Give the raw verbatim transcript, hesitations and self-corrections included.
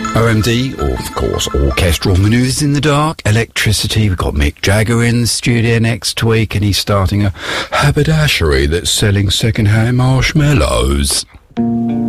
O M D, or of course, Orchestral Manoeuvres in the Dark, Electricity. We've got Mick Jagger in the studio next week, and he's starting a haberdashery that's selling second-hand marshmallows.